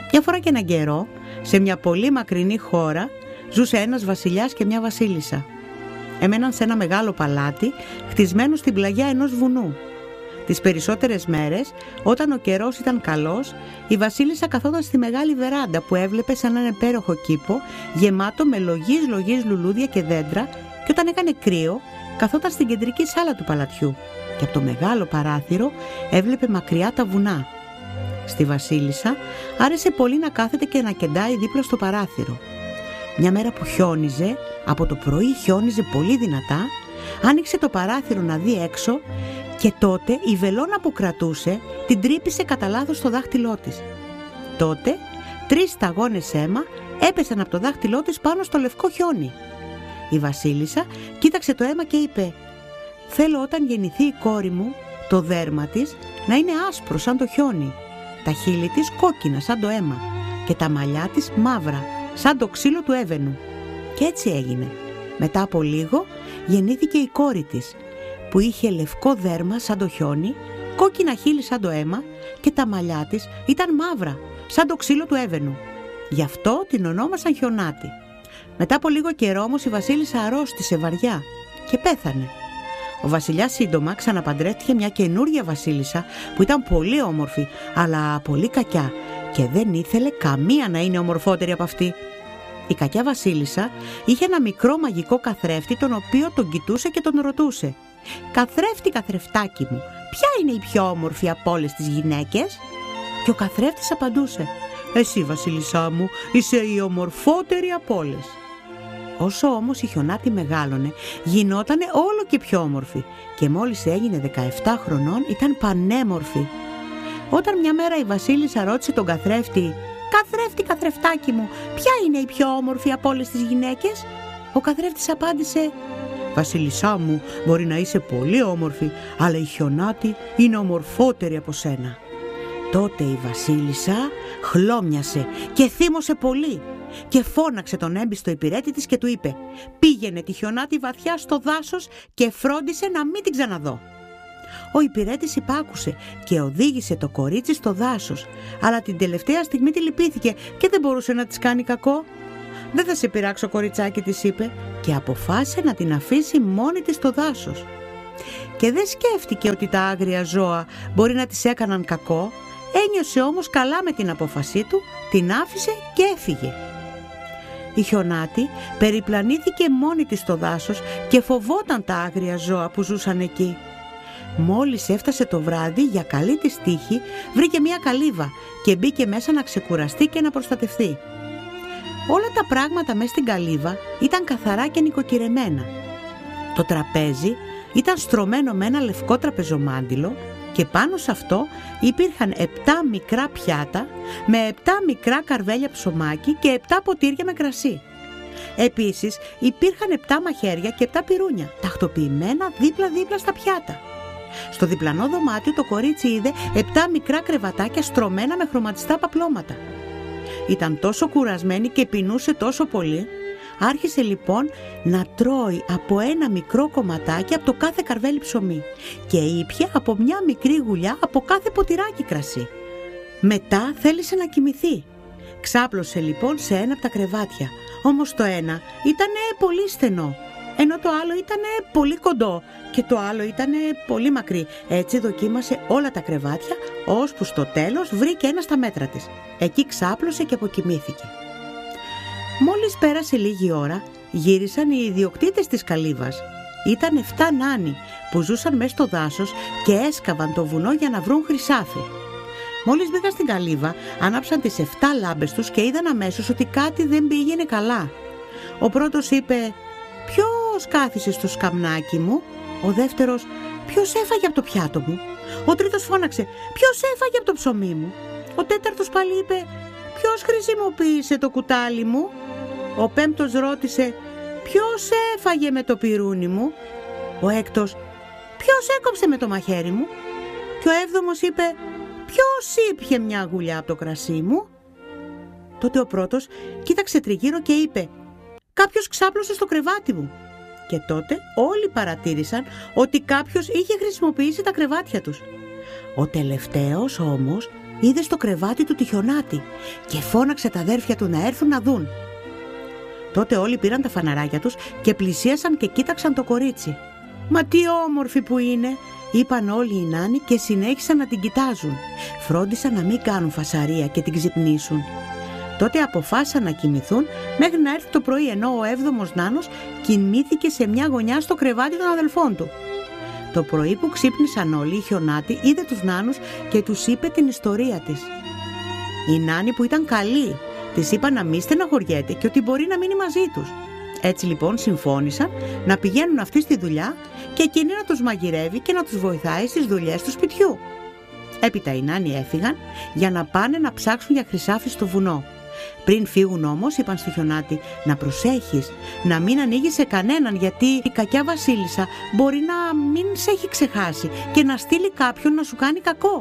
Μια φορά και έναν καιρό, σε μια πολύ μακρινή χώρα, ζούσε ένας βασιλιάς και μια βασίλισσα. Έμεναν σε ένα μεγάλο παλάτι, χτισμένο στην πλαγιά ενός βουνού. Τις περισσότερες μέρες, όταν ο καιρός ήταν καλός, η βασίλισσα καθόταν στη μεγάλη βεράντα που έβλεπε σαν έναν υπέροχο κήπο, γεμάτο με λογής λουλούδια και δέντρα, και όταν έκανε κρύο, καθόταν στην κεντρική σάλα του παλατιού και από το μεγάλο παράθυρο έβλεπε μακριά τα βουνά. Στη βασίλισσα άρεσε πολύ να κάθεται και να κεντάει δίπλα στο παράθυρο. Μια μέρα που χιόνιζε, από το πρωί χιόνιζε πολύ δυνατά, άνοιξε το παράθυρο να δει έξω και τότε η βελόνα που κρατούσε την τρύπησε κατά λάθος στο δάχτυλό της. Τότε 3 σταγόνες αίμα έπεσαν από το δάχτυλό της πάνω στο λευκό χιόνι. Η βασίλισσα κοίταξε το αίμα και είπε: «Θέλω όταν γεννηθεί η κόρη μου, το δέρμα της να είναι άσπρο σαν το χιόνι, τα χείλη της κόκκινα σαν το αίμα και τα μαλλιά της μαύρα σαν το ξύλο του έβαινου». Και έτσι έγινε. Μετά από λίγο γεννήθηκε η κόρη της, που είχε λευκό δέρμα σαν το χιόνι, κόκκινα χείλη σαν το αίμα και τα μαλλιά της ήταν μαύρα σαν το ξύλο του έβαινου. Γι' αυτό την ονόμασαν Χιονάτη. Μετά από λίγο καιρό όμως η βασίλισσα αρρώστησε βαριά και πέθανε. Ο βασιλιάς σύντομα ξαναπαντρεύτηκε μια καινούρια βασίλισσα που ήταν πολύ όμορφη αλλά πολύ κακιά και δεν ήθελε καμία να είναι ομορφότερη από αυτή. Η κακιά βασίλισσα είχε ένα μικρό μαγικό καθρέφτη, τον οποίο τον κοιτούσε και τον ρωτούσε: «Καθρέφτη, καθρεφτάκι μου, ποια είναι η πιο όμορφη από όλες τις γυναίκες?» Και ο καθρέφτης απαντούσε: «Εσύ, βασίλισσά μου, είσαι η ομορφότερη από όλες». Όσο όμως η Χιονάτη μεγάλωνε, γινότανε όλο και πιο όμορφη και μόλις έγινε 17 χρονών ήταν πανέμορφη. Όταν μια μέρα η βασίλισσα ρώτησε τον καθρέφτη: «Καθρέφτη, καθρεφτάκι μου, ποια είναι η πιο όμορφη από όλες τις γυναίκες?» Ο καθρέφτης απάντησε: «Βασίλισσά μου, μπορεί να είσαι πολύ όμορφη, αλλά η Χιονάτη είναι ομορφότερη από σένα». Τότε η βασίλισσα χλώμιασε και θύμωσε πολύ και φώναξε τον έμπιστο υπηρέτη της και του είπε: «Πήγαινε τη Χιονάτη βαθιά στο δάσος και φρόντισε να μην την ξαναδώ». Ο υπηρέτης υπάκουσε και οδήγησε το κορίτσι στο δάσος, αλλά την τελευταία στιγμή τη λυπήθηκε και δεν μπορούσε να της κάνει κακό. «Δεν θα σε πειράξω, κοριτσάκι», της είπε, και αποφάσισε να την αφήσει μόνη της στο δάσος. Και δεν σκέφτηκε ότι τα άγρια ζώα μπορεί να της έκαναν κακό. Ένιωσε όμως καλά με την απόφασή του, την άφησε και έφυγε. Η Χιονάτη περιπλανήθηκε μόνη της στο δάσος και φοβόταν τα άγρια ζώα που ζούσαν εκεί. Μόλις έφτασε το βράδυ, για καλή της τύχη βρήκε μια καλύβα και μπήκε μέσα να ξεκουραστεί και να προστατευτεί. Όλα τα πράγματα μέσα στην καλύβα ήταν καθαρά και νοικοκυρεμένα. Το τραπέζι ήταν στρωμένο με ένα λευκό τραπεζομάντιλο και πάνω σε αυτό υπήρχαν 7 μικρά πιάτα με 7 μικρά καρβέλια ψωμάκι και 7 ποτήρια με κρασί. Επίσης υπήρχαν 7 μαχαίρια και 7 πυρούνια, τακτοποιημένα δίπλα-δίπλα στα πιάτα. Στο διπλανό δωμάτιο το κορίτσι είδε 7 μικρά κρεβατάκια στρωμένα με χρωματιστά παπλώματα. Ήταν τόσο κουρασμένη και πεινούσε τόσο πολύ. Άρχισε λοιπόν να τρώει από ένα μικρό κομματάκι από το κάθε καρβέλι ψωμί και ήπιε από μια μικρή γουλιά από κάθε ποτηράκι κρασί. Μετά θέλησε να κοιμηθεί. Ξάπλωσε λοιπόν σε ένα από τα κρεβάτια, όμως το ένα ήταν πολύ στενό, ενώ το άλλο ήταν πολύ κοντό και το άλλο ήταν πολύ μακρύ. Έτσι δοκίμασε όλα τα κρεβάτια, ώσπου στο τέλος βρήκε ένα στα μέτρα της. Εκεί ξάπλωσε και αποκοιμήθηκε. Μόλις πέρασε λίγη ώρα, γύρισαν οι ιδιοκτήτες της καλύβας. Ήταν 7 νάνοι που ζούσαν μέσα στο δάσος και έσκαβαν το βουνό για να βρουν χρυσάφι. Μόλις μπήκαν στην καλύβα, άναψαν τις 7 λάμπες τους και είδαν αμέσως ότι κάτι δεν πήγαινε καλά. Ο πρώτος είπε: «Ποιος κάθισε στο σκαμνάκι μου?» Ο δεύτερος: «Ποιος έφαγε από το πιάτο μου?» Ο τρίτος φώναξε: «Ποιος έφαγε από το ψωμί μου?» Ο τέταρτος πάλι είπε: «Ποιος χρησιμοποίησε το κουτάλι μου?» Ο πέμπτος ρώτησε: «Ποιος έφαγε με το πυρούνι μου?» Ο έκτος: «Ποιος έκοψε με το μαχαίρι μου?» Και ο έβδομος είπε: «Ποιος ήπιε μια γουλιά από το κρασί μου?» Τότε ο πρώτος κοίταξε τριγύρω και είπε: «Κάποιος ξάπλωσε στο κρεβάτι μου». Και τότε όλοι παρατήρησαν ότι κάποιος είχε χρησιμοποιήσει τα κρεβάτια τους. Ο τελευταίος όμως είδε στο κρεβάτι του τη Χιονάτη και φώναξε τα αδέρφια του να έρθουν να δουν. Τότε όλοι πήραν τα φαναράκια τους και πλησίασαν και κοίταξαν το κορίτσι. «Μα τι όμορφη που είναι», είπαν όλοι οι νάνοι και συνέχισαν να την κοιτάζουν. Φρόντισαν να μην κάνουν φασαρία και την ξυπνήσουν. Τότε αποφάσισαν να κοιμηθούν μέχρι να έρθει το πρωί, ενώ ο 7ος νάνος κοιμήθηκε σε μια γωνιά στο κρεβάτι των αδελφών του. Το πρωί που ξύπνησαν όλοι, η Χιονάτη είδε τους νάνους και τους είπε την ιστορία της. Οι νάνοι, που ήταν καλοί, της είπαν να μην στεναχωριέται και ότι μπορεί να μείνει μαζί τους. Έτσι λοιπόν συμφώνησαν να πηγαίνουν αυτοί στη δουλειά και εκείνη να τους μαγειρεύει και να τους βοηθάει στις δουλειές του σπιτιού. Έπειτα οι νάνοι έφυγαν για να πάνε να ψάξουν για χρυσάφι στο βουνό. Πριν φύγουν όμως, είπαν στη Χιονάτη να προσέχεις, να μην ανοίγεις σε κανέναν, γιατί η κακιά βασίλισσα μπορεί να μην σε έχει ξεχάσει και να στείλει κάποιον να σου κάνει κακό.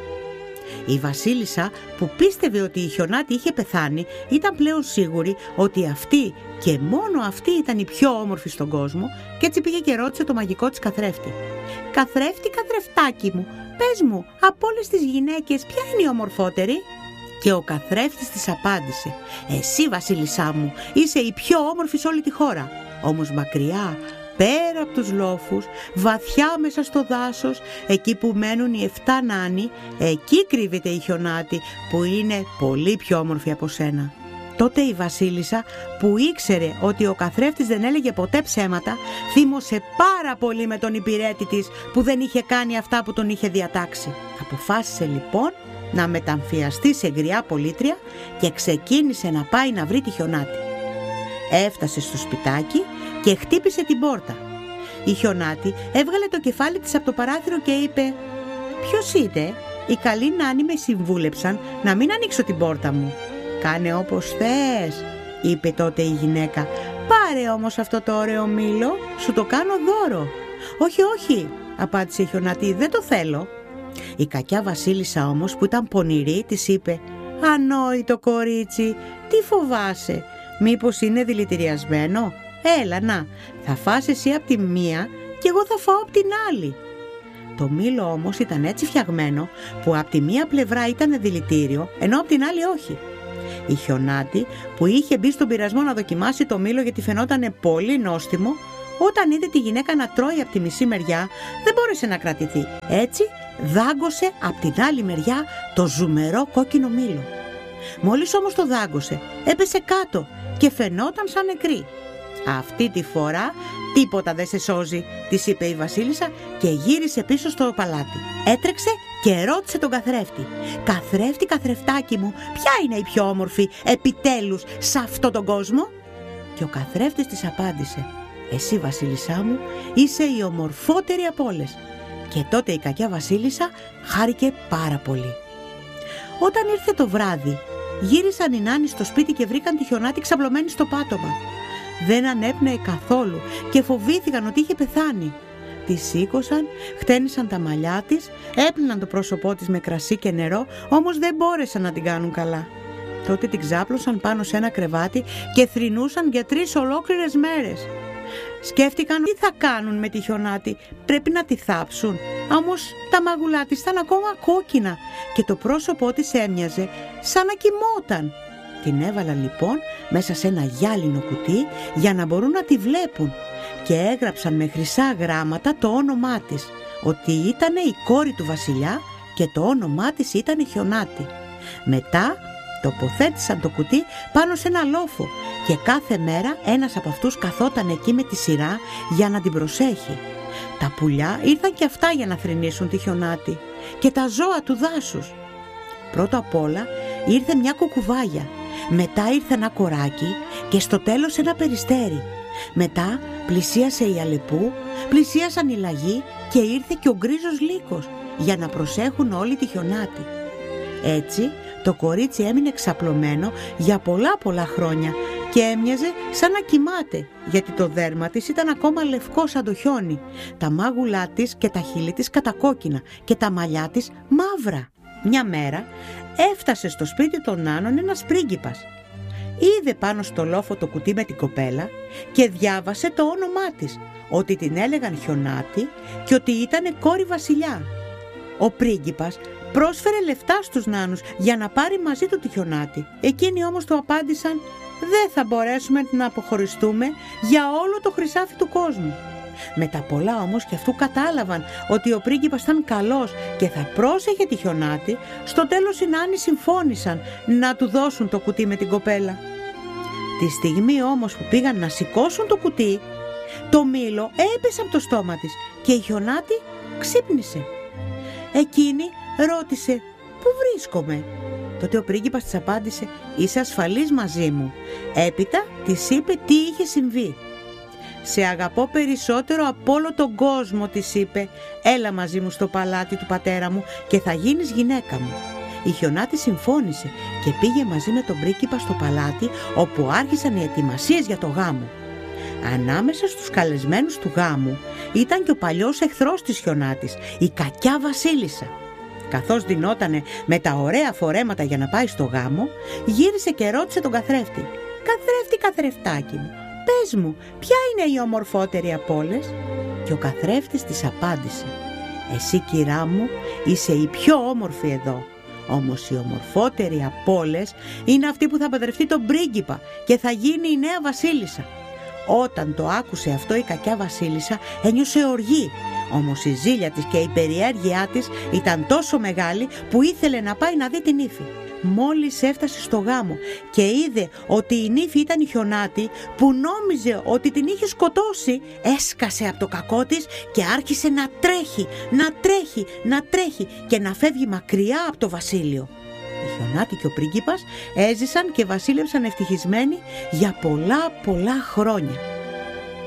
Η βασίλισσα, που πίστευε ότι η Χιονάτη είχε πεθάνει, ήταν πλέον σίγουρη ότι αυτή και μόνο αυτή ήταν η πιο όμορφη στον κόσμο και έτσι πήγε και ρώτησε το μαγικό της καθρέφτη. «Καθρέφτη, καθρεφτάκι μου, πες μου, από όλες τις γυναίκες ποια είναι η ομορφότερη?» Και ο καθρέφτης της απάντησε: «Εσύ, βασίλισσά μου, είσαι η πιο όμορφη σε όλη τη χώρα. Όμως μακριά, πέρα από τους λόφους, βαθιά μέσα στο δάσος, εκεί που μένουν οι 7 νάνοι, εκεί κρύβεται η Χιονάτη, που είναι πολύ πιο όμορφη από σένα». Τότε η βασίλισσα, που ήξερε ότι ο καθρέφτης δεν έλεγε ποτέ ψέματα, θύμωσε πάρα πολύ με τον υπηρέτη της που δεν είχε κάνει αυτά που τον είχε διατάξει. Αποφάσισε λοιπόν να μεταμφιαστεί σε γριά πολίτρια και ξεκίνησε να πάει να βρει τη Χιονάτη. Έφτασε στο σπιτάκι και χτύπησε την πόρτα. Η Χιονάτη έβγαλε το κεφάλι της από το παράθυρο και είπε: «Ποιος είτε?» «Οι καλοί νάνοι με συμβούλεψαν να μην ανοίξω την πόρτα μου». «Κάνε όπως θες», είπε τότε η γυναίκα. «Πάρε όμως αυτό το ωραίο μήλο, σου το κάνω δώρο». «Όχι, όχι», απάντησε η Χιονάτη, «δεν το θέλω». Η κακιά βασίλισσα όμως, που ήταν πονηρή, της είπε: «Ανόητο κορίτσι, τι φοβάσαι? Μήπως είναι δηλητηριασμένο? Έλα να, θα φας εσύ απ' τη μία και εγώ θα φάω απ' την άλλη». Το μήλο όμως ήταν έτσι φτιαγμένο που απ' τη μία πλευρά ήταν δηλητήριο, ενώ απ' την άλλη όχι. Η Χιονάτη, που είχε μπει στον πειρασμό να δοκιμάσει το μήλο γιατί φαινόταν πολύ νόστιμο, όταν είδε τη γυναίκα να τρώει από τη μισή μεριά, δεν μπόρεσε να κρατηθεί. Έτσι δάγκωσε από την άλλη μεριά το ζουμερό κόκκινο μήλο. Μόλις όμως το δάγκωσε, έπεσε κάτω και φαινόταν σαν νεκρή. «Αυτή τη φορά τίποτα δεν σε σώζει», της είπε η βασίλισσα και γύρισε πίσω στο παλάτι. Έτρεξε και ρώτησε τον καθρέφτη: «Καθρέφτη, καθρεφτάκι μου, ποια είναι η πιο όμορφη επιτέλους σε αυτόν τον κόσμο?» Και ο καθρέφτης της απάντησε: «Εσύ, βασίλισσά μου, είσαι η ομορφότερη από όλες». Και τότε η κακιά βασίλισσα χάρηκε πάρα πολύ. Όταν ήρθε το βράδυ, γύρισαν οι νάνοι στο σπίτι και βρήκαν τη Χιονάτη ξαπλωμένη στο πάτωμα. Δεν ανέπνεε καθόλου και φοβήθηκαν ότι είχε πεθάνει. Τη σήκωσαν, χτένισαν τα μαλλιά της, έπλυναν το πρόσωπό της με κρασί και νερό, όμως δεν μπόρεσαν να την κάνουν καλά. Τότε την ξάπλωσαν πάνω σε ένα κρεβάτι και θρηνούσαν για 3 ολόκληρες μέρες. Σκέφτηκαν τι θα κάνουν με τη Χιονάτη, πρέπει να τη θάψουν. Όμως τα μάγουλά της ήταν ακόμα κόκκινα και το πρόσωπό της έμοιαζε σαν να κοιμόταν. Την έβαλαν λοιπόν μέσα σε ένα γυάλινο κουτί για να μπορούν να τη βλέπουν και έγραψαν με χρυσά γράμματα το όνομά της, ότι ήταν η κόρη του βασιλιά και το όνομά της ήταν η Χιονάτη. Μετά τοποθέτησαν το κουτί πάνω σε ένα λόφο και κάθε μέρα ένας από αυτούς καθόταν εκεί με τη σειρά για να την προσέχει. Τα πουλιά ήρθαν και αυτά για να θρηνήσουν τη Χιονάτη και τα ζώα του δάσους. Πρώτα απ' όλα ήρθε μια κουκουβάγια, μετά ήρθε ένα κοράκι και στο τέλος ένα περιστέρι. Μετά πλησίασε η Αλεπού, πλησίασαν οι λαγοί και ήρθε και ο γκρίζος λύκος για να προσέχουν όλη τη Χιονάτη. Έτσι το κορίτσι έμεινε ξαπλωμένο για πολλά χρόνια και έμοιαζε σαν να κοιμάται, γιατί το δέρμα της ήταν ακόμα λευκό σαν το χιόνι, τα μάγουλά της και τα χείλη της κατακόκκινα και τα μαλλιά της μαύρα. Μια μέρα έφτασε στο σπίτι των νάνων ένας πρίγκιπας. Είδε πάνω στο λόφο το κουτί με την κοπέλα και διάβασε το όνομά της, ότι την έλεγαν Χιονάτη και ότι ήταν κόρη βασιλιά. Ο πρίγκιπας πρόσφερε λεφτά στους νάνους για να πάρει μαζί του τη Χιονάτη. Εκείνοι όμως του απάντησαν: «Δεν θα μπορέσουμε να αποχωριστούμε για όλο το χρυσάφι του κόσμου». Με τα πολλά όμως και αυτού κατάλαβαν ότι ο πρίγκιπας ήταν καλός και θα πρόσεχε τη Χιονάτη. Στο τέλος οι νάνοι συμφώνησαν να του δώσουν το κουτί με την κοπέλα. Τη στιγμή όμως που πήγαν να σηκώσουν το κουτί, το μήλο έπεσε από το στόμα της και η Χιονάτη ξύπνησε. Εκείνη ρώτησε: «Πού βρίσκομαι?» Τότε ο πρίγκιπας της απάντησε: «Είσαι ασφαλής μαζί μου». Έπειτα της είπε τι είχε συμβεί. «Σε αγαπώ περισσότερο από όλο τον κόσμο», της είπε. «Έλα μαζί μου στο παλάτι του πατέρα μου και θα γίνεις γυναίκα μου». Η Χιονάτη συμφώνησε και πήγε μαζί με τον πρίγκιπα στο παλάτι, όπου άρχισαν οι ετοιμασίες για το γάμο. Ανάμεσα στους καλεσμένους του γάμου ήταν και ο παλιός εχθρός της Χιονάτης, η κακιά βασίλισσα. Καθώς ντυνότανε με τα ωραία φορέματα για να πάει στο γάμο, γύρισε και ρώτησε τον καθρέφτη: «Καθρέφτη, καθρεφτάκι μου, πες μου, ποια είναι η ομορφότερη από όλες?» Και ο καθρέφτης της απάντησε: «Εσύ, κυρά μου, είσαι η πιο όμορφη εδώ. Όμως η ομορφότερη από όλες είναι αυτή που θα παντρευτεί τον πρίγκιπα και θα γίνει η νέα βασίλισσα». Όταν το άκουσε αυτό η κακιά βασίλισσα ένιωσε οργή. Όμως η ζήλια της και η περιέργειά της ήταν τόσο μεγάλη που ήθελε να πάει να δει την ύφη. Μόλις έφτασε στο γάμο και είδε ότι η νύφη ήταν η Χιονάτη, που νόμιζε ότι την είχε σκοτώσει, έσκασε από το κακό της και άρχισε να τρέχει και να φεύγει μακριά από το βασίλειο. Η Χιονάτη και ο πρίγκιπας έζησαν και βασίλευσαν ευτυχισμένοι για πολλά χρόνια.